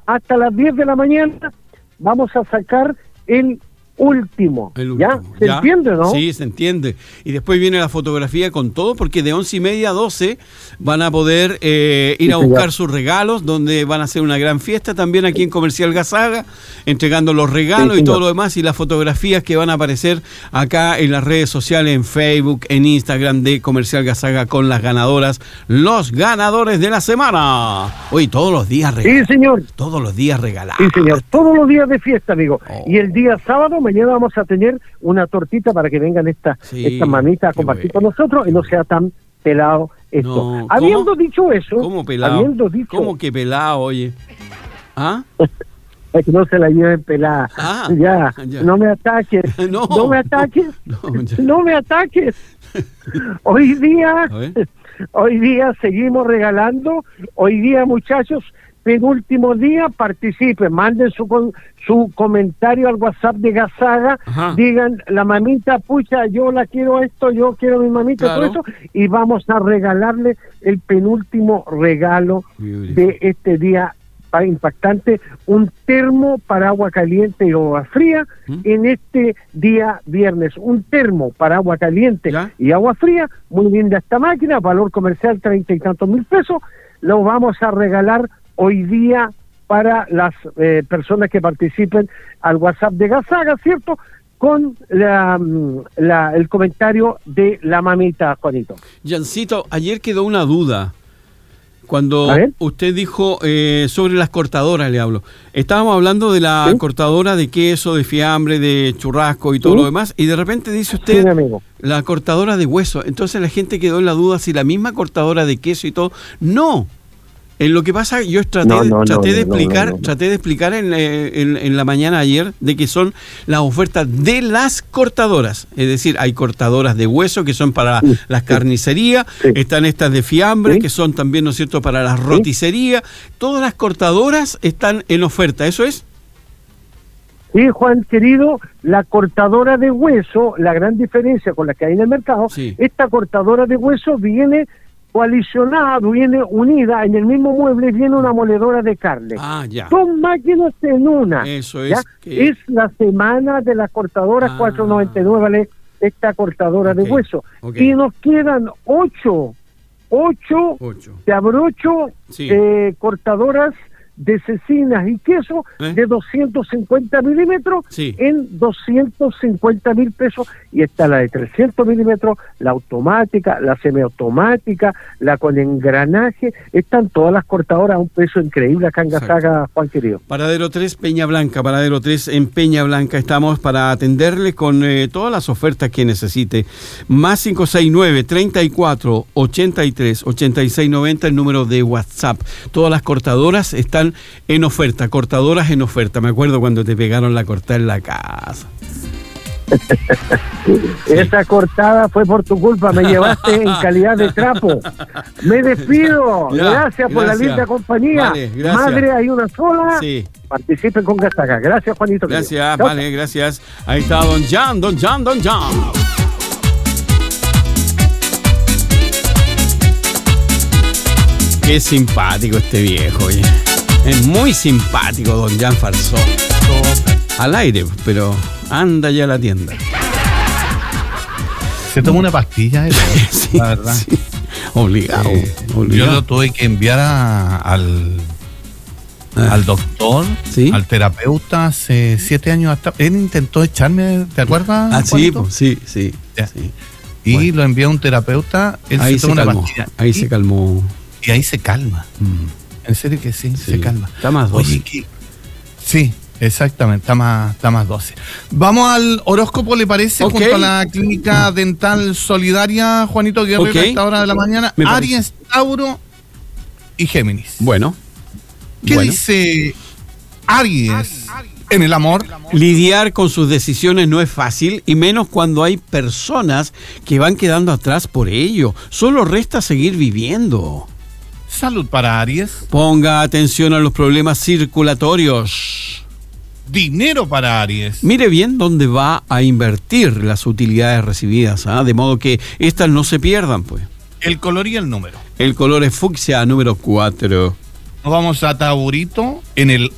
hasta las 10 de la mañana vamos a sacar el último. ¿Ya? ¿Se entiende, no? Sí, se entiende. Y después viene la fotografía con todo, porque de 11:30 a 12 van a poder ir a buscar sus regalos, donde van a hacer una gran fiesta también aquí en Comercial Gazaga, entregando los regalos y todo lo demás, y las fotografías que van a aparecer acá en las redes sociales, en Facebook, en Instagram de Comercial Gazaga, con las ganadoras, los ganadores de la semana. Hoy todos los días regalados. Sí, señor. Todos los días regalados. Sí, señor. Todos los días de fiesta, amigo. Y el día sábado, mañana vamos a tener una tortita para que vengan estas mamitas a compartir con nosotros y no sea tan pelado esto. No, habiendo dicho eso... ¿Cómo pelado? ¿Cómo que pelado, oye? ¿Ah? Es que no se la lleven pelada. Ya, no me ataques. No me ataques. No me ataques. Hoy día seguimos regalando. Hoy día, muchachos, penúltimo día, participen, manden su comentario al WhatsApp de Gazaga, digan, la mamita, pucha, yo la quiero esto, yo quiero mi mamita, todo eso, y vamos a regalarle el penúltimo regalo de este día impactante, un termo para agua caliente y agua fría en este día viernes, un termo para agua caliente y agua fría, muy linda esta máquina, valor comercial 30 y tantos mil pesos, lo vamos a regalar hoy día para las personas que participen al WhatsApp de Gazaga, ¿cierto? Con el comentario de la mamita, Juanito. Jancito, ayer quedó una duda. Cuando usted dijo sobre las cortadoras, le hablo. Estábamos hablando de la cortadora de queso, de fiambre, de churrasco y todo lo demás, y de repente dice usted la cortadora de hueso. Entonces la gente quedó en la duda si la misma cortadora de queso y todo. No. En lo que pasa, yo traté de explicar en la mañana ayer de que son las ofertas de las cortadoras. Es decir, hay cortadoras de hueso que son para las carnicerías, están estas de fiambre que son también, ¿no es cierto?, para las roticerías. Todas las cortadoras están en oferta, ¿eso es? Sí, Juan, querido, la cortadora de hueso, la gran diferencia con la que hay en el mercado, esta cortadora de hueso viene coalicionada, viene unida, en el mismo mueble viene una moledora de carne. Son máquinas en una. Eso es. Es la semana de las cortadoras, 4.99 vale esta cortadora de hueso. Y nos quedan 8 te abrocho, cortadoras de cecinas y queso de 250 milímetros en 250 mil pesos, y está la de 300 milímetros, la automática, la semiautomática, la con engranaje, están todas las cortadoras a un precio increíble acá en Gazaga, Juan querido. Paradero 3 Peña Blanca, Paradero 3 en Peña Blanca, estamos para atenderle con todas las ofertas que necesite. Más 569 34 83 86 90 el número de WhatsApp. Todas las cortadoras están en oferta, cortadoras en oferta. Me acuerdo cuando te pegaron la cortada en la casa. Esa cortada fue por tu culpa, me llevaste en calidad de trapo. Me despido. Gracias por la linda compañía. Madre, hay una sola. Participen con Gazaga. Gracias, Juanito. Gracias, gracias. Ahí está Don Jan. Qué simpático este viejo, oye. Es muy simpático, don Jan Farsó. Al aire, pero anda ya a la tienda. Se tomó una pastilla, la verdad. Sí. Obligado. Yo lo tuve que enviar al doctor, al terapeuta, hace 7 años hasta. Él intentó echarme, ¿te acuerdas? Sí. Y lo envié a un terapeuta, él ahí se tomó una pastilla. Ahí se calmó. Y ahí se calma. En serio que sí, se calma. Está más 12. Oye, sí, exactamente, está más 12. Vamos al horóscopo, ¿le parece? Junto a la Clínica Dental Solidaria, Juanito Guerrero, a esta hora de la mañana. Aries, Tauro y Géminis. Bueno. ¿Qué dice Aries en el amor? Lidiar con sus decisiones no es fácil, y menos cuando hay personas que van quedando atrás por ello. Solo resta seguir viviendo. Salud para Aries. Ponga atención a los problemas circulatorios. Dinero para Aries. Mire bien dónde va a invertir las utilidades recibidas, de modo que estas no se pierdan, pues. El color y el número. El color es fucsia, número 4. Nos vamos a Taurito en el